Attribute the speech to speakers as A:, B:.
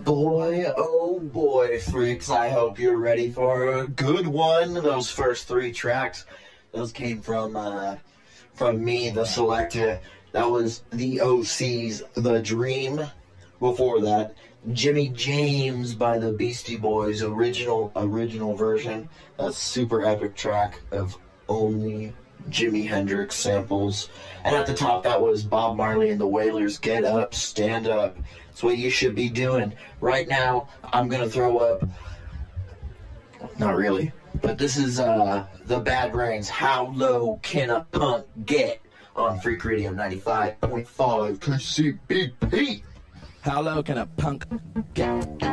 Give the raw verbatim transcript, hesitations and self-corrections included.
A: Boy, oh boy, freaks, I hope you're ready for a good one. Those first three tracks, those came from, uh, from me, the selector. That was the O C's The Dream. Before that, Jimmy James by the Beastie Boys, original, original version. A super epic track of only Jimi Hendrix samples. And at the top, that was Bob Marley and the Wailers, Get Up, Stand Up. That's what you should be doing. Right now, I'm going to throw up. Not really. But this is uh, the Bad Brains, How Low Can a Punk Get? On Freak Radio ninety-five point five K C B P.
B: How low can a punk get?